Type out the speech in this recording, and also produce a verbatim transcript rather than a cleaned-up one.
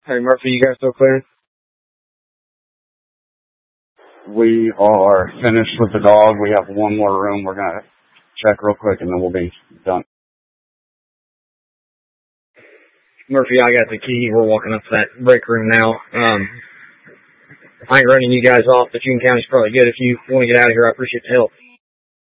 Hey, Murphy, you guys still clear? We are finished with the dog. We have one more room. We're going to check real quick, and then we'll be done. Murphy, I got the key. We're walking up to that break room now. Um, I ain't running you guys off. The June County's probably good. If you want to get out of here, I appreciate the help.